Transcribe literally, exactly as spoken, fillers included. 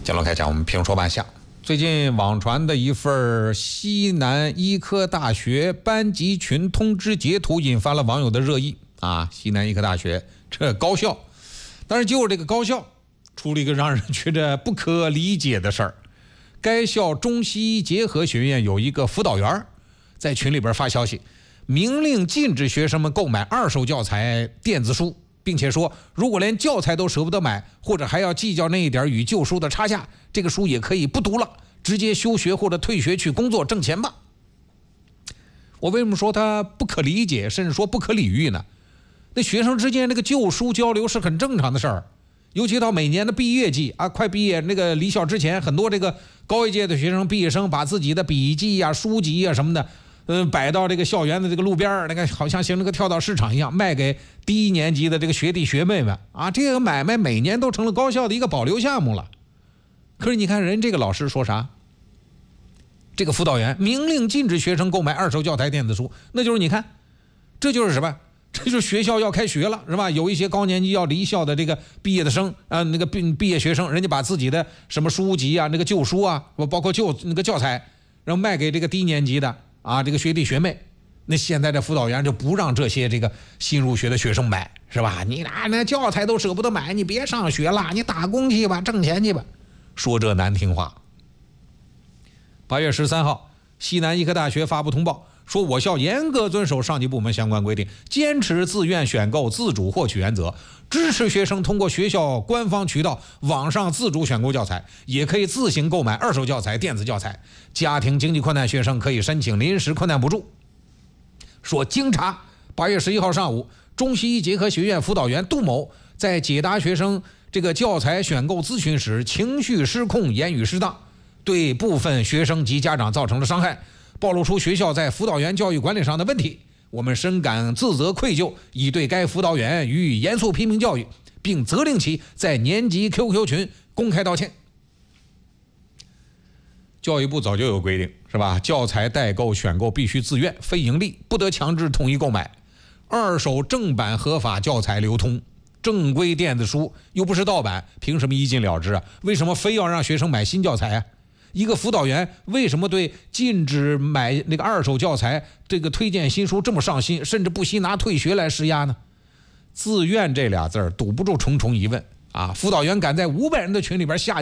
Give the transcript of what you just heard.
讲龙开讲，我们评说半夏。最近网传的一份西南医科大学班级群通知截图引发了网友的热议啊！西南医科大学这高校，但是就是这个高校出了一个让人觉得不可理解的事儿。该校中西医结合学院有一个辅导员在群里边发消息，明令禁止学生们购买二手教材、电子书，并且说如果连教材都舍不得买，或者还要计较那一点与旧书的差价，这个书也可以不读了，直接休学或者退学去工作挣钱吧。我为什么说他不可理解，甚至说不可理喻呢？那学生之间那个旧书交流是很正常的事儿，尤其到每年的毕业季啊，快毕业那个离校之前，很多这个高一届的学生毕业生把自己的笔记啊、书籍啊什么的，嗯、呃，摆到这个校园的这个路边，那个好像形成个跳蚤市场一样，卖给低年级的这个学弟学妹们啊。这个买卖每年都成了高校的一个保留项目了。可是你看人这个老师说啥？这个辅导员明令禁止学生购买二手教材、电子书，那就是你看，这就是什么？这就是学校要开学了，是吧？有一些高年级要离校的这个毕业的生啊、呃，那个毕毕业学生，人家把自己的什么书籍啊、那个旧书啊，包括旧那个教材，然后卖给这个低年级的啊这个学弟学妹。那现在的辅导员就不让这些这个新入学的学生买，是吧？你拿那教材都舍不得买，你别上学了，你打工去吧，挣钱去吧。说这难听话。八月十三号，西南医科大学发布通报，说我校严格遵守上级部门相关规定，坚持自愿选购、自主获取原则，支持学生通过学校官方渠道网上自主选购教材，也可以自行购买二手教材、电子教材。家庭经济困难学生可以申请临时困难补助。说经查，八月十一号上午，中西医结合学院辅导员杜某在解答学生这个教材选购咨询时，情绪失控、言语失当，对部分学生及家长造成了伤害，暴露出学校在辅导员教育管理上的问题。我们深感自责愧疚，已对该辅导员予以严肃批评教育，并责令其在年级 Q Q 群公开道歉。教育部早就有规定，是吧？教材代购选购必须自愿，非盈利，不得强制统一购买。二手正版合法教材流通，正规电子书又不是盗版，凭什么一禁了之啊？为什么非要让学生买新教材啊？一个辅导员为什么对禁止买那个二手教材这个推荐新书这么上心，甚至不惜拿退学来施压呢？自愿这俩字儿堵不住重重疑问啊！辅导员敢在五百人的群里边下